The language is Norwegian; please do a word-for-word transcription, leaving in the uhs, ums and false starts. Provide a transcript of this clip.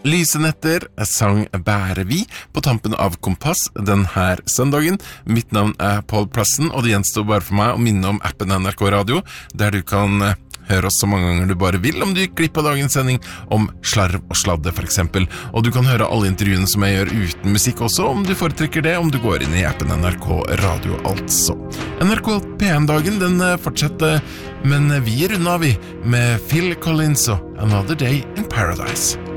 Lysenetter sang Bære vi på tampen av Kompass den her søndagen. Mitt navn er Paul Plassen, og det gjenstår bare for meg å minne om appen N R K Radio, der du kan høre oss så mange ganger du bare vil om du gikk glipp av dagens sending om slarv og sladde for eksempel. Og du kan høre alle intervjuene som jeg gjør uten musikk også, om du foretrekker det, om du går inn i appen N R K Radio altså. N R K P en-dagen, den fortsetter, men vi er unna vi med Phil Collins og Another Day in Paradise.